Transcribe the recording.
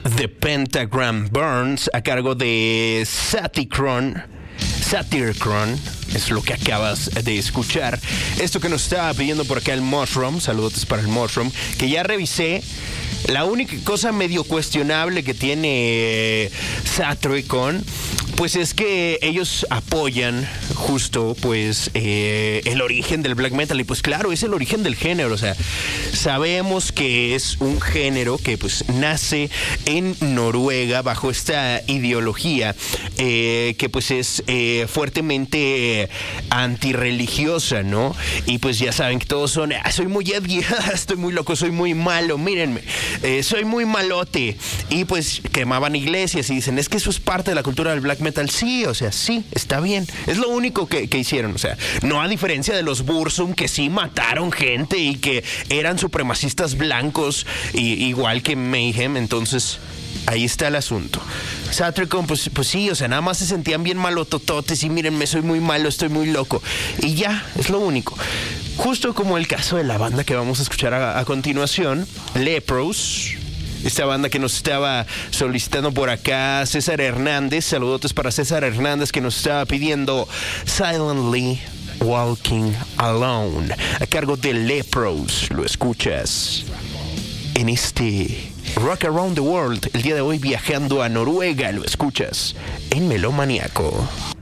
The Pentagram Burns a cargo de Satyricon es lo que acabas de escuchar. Esto que nos estaba pidiendo por acá el Mushroom, saludos para el Mushroom, que ya revisé. La única cosa medio cuestionable que tiene Satyricon, pues es que ellos apoyan justo pues el origen del black metal, y pues claro, es el origen del género. O sea, sabemos que es un género que pues nace en Noruega bajo esta ideología que pues es fuertemente antirreligiosa, ¿no? Y pues ya saben que todos son, soy muy Edgy, estoy muy loco, soy muy malo, mírenme, soy muy malote. Y pues quemaban iglesias y dicen, es que eso es parte de la cultura del black metal. Sí, o sea, sí, está bien. Es lo único que hicieron. O sea, no a diferencia de los Burzum, que sí mataron gente y que eran supremacistas blancos, igual que Mayhem. Entonces, ahí está el asunto. Satyricon, pues sí, o sea, nada más se sentían bien malotototes y mírenme, soy muy malo, estoy muy loco. Y ya, es lo único. Justo como el caso de la banda que vamos a escuchar a continuación, Leprous. Esta banda que nos estaba solicitando por acá César Hernández. Saludotes para César Hernández, que nos estaba pidiendo Silently Walking Alone a cargo de Leprous. Lo escuchas en este Rock Around the World, el día de hoy viajando a Noruega. Lo escuchas en Melómaniaco.